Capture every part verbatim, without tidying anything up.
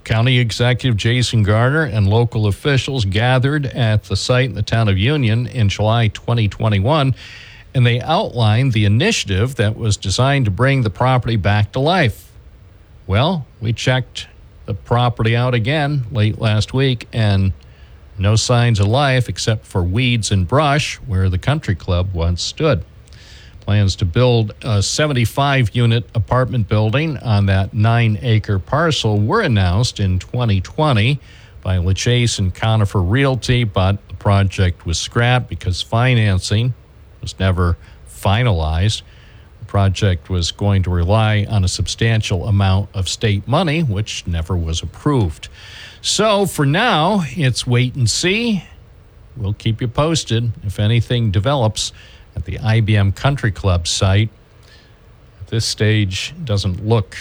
County Executive Jason Garner and local officials gathered at the site in the town of Union in July twenty twenty-one, and they outlined the initiative that was designed to bring the property back to life. Well, we checked the property out again late last week, and no signs of life except for weeds and brush where the country club once stood. Plans to build a seventy-five unit apartment building on that nine-acre parcel were announced in twenty twenty by LaChase and Conifer Realty, but the project was scrapped because financing was never finalized. The project was going to rely on a substantial amount of state money, which never was approved. So for now, it's wait and see. We'll keep you posted if anything develops at the I B M Country Club site. At this stage, doesn't look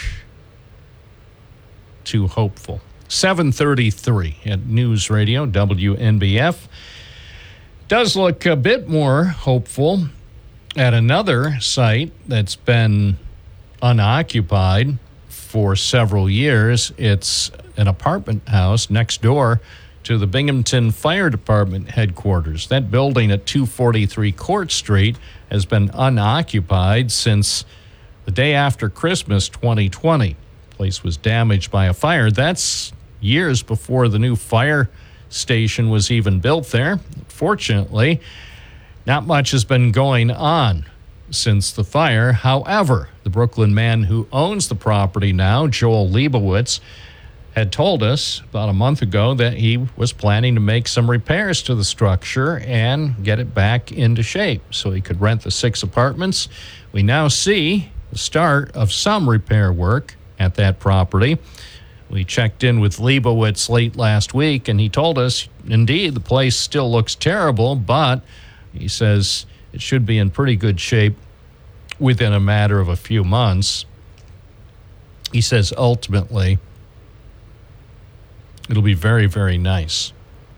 too hopeful. seven thirty-three at News Radio W N B F. Does look a bit more hopeful at another site that's been unoccupied for several years. It's an apartment house next door to the Binghamton Fire Department headquarters. That building at two forty-three Court Street has been unoccupied since the day after Christmas twenty twenty. The place was damaged by a fire. That's years before the new fire station was even built there. Fortunately, not much has been going on since the fire. However, the Brooklyn man who owns the property now, Joel Leibowitz, had told us about a month ago that he was planning to make some repairs to the structure and get it back into shape so he could rent the six apartments. We now see the start of some repair work at that property. We checked in with Leibowitz late last week, and he told us, indeed, the place still looks terrible, but he says it should be in pretty good shape within a matter of a few months. He says ultimately it'll be very, very nice.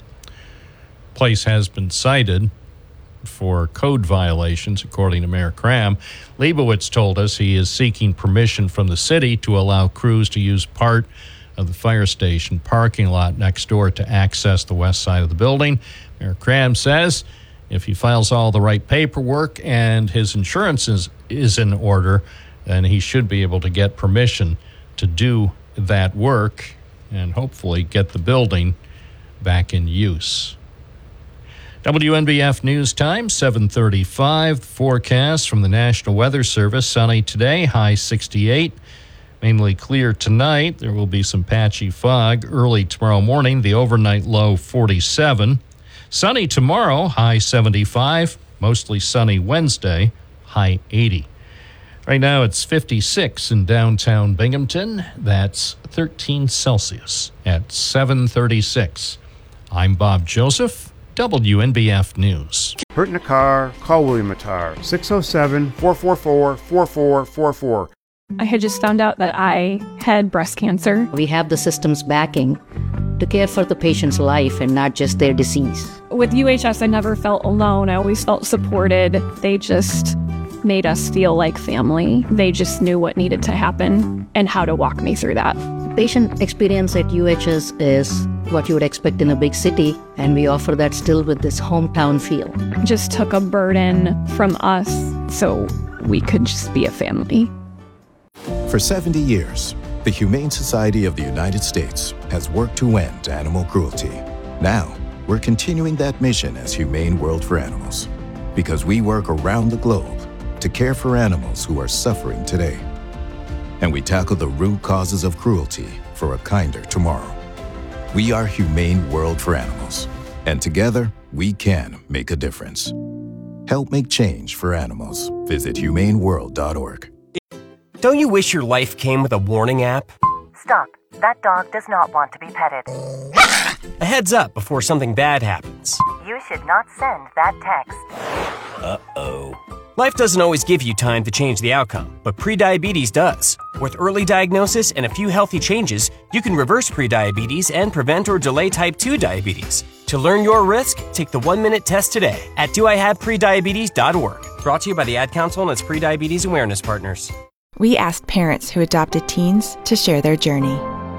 Place has been cited for code violations, according to Mayor Cram. Leibowitz told us he is seeking permission from the city to allow crews to use part of the fire station parking lot next door to access the west side of the building. Mayor Cram says if he files all the right paperwork and his insurance is, is in order, then he should be able to get permission to do that work and hopefully get the building back in use. W N B F News Time, seven thirty-five. Forecast from the National Weather Service. Sunny today, high sixty-eight. Mainly clear tonight. There will be some patchy fog early tomorrow morning. The overnight low, forty-seven. Sunny tomorrow, high seventy-five. Mostly sunny Wednesday, high eighty. Right now it's fifty-six in downtown Binghamton. That's thirteen Celsius at seven thirty-six. I'm Bob Joseph, W N B F News. Hurt in a car? Call William Attar, six oh seven, four four four, four four four four. I had just found out that I had breast cancer. We have the system's backing to care for the patient's life and not just their disease. With U H S, I never felt alone. I always felt supported. They just made us feel like family. They just knew what needed to happen and how to walk me through that. Patient experience at U H S is what you would expect in a big city, and we offer that still with this hometown feel. Just took a burden from us so we could just be a family. For seventy years, the Humane Society of the United States has worked to end animal cruelty. Now, we're continuing that mission as Humane World for Animals, because we work around the globe to care for animals who are suffering today. And we tackle the root causes of cruelty for a kinder tomorrow. We are Humane World for Animals, and together we can make a difference. Help make change for animals. Visit humane world dot org. Don't you wish your life came with a warning app? Stop. That dog does not want to be petted. A heads up before something bad happens. You should not send that text. Uh-oh. Life doesn't always give you time to change the outcome, but prediabetes does. With early diagnosis and a few healthy changes, you can reverse prediabetes and prevent or delay type two diabetes. To learn your risk, take the one-minute test today at do I have prediabetes dot org. Brought to you by the Ad Council and its prediabetes awareness partners. We asked parents who adopted teens to share their journey.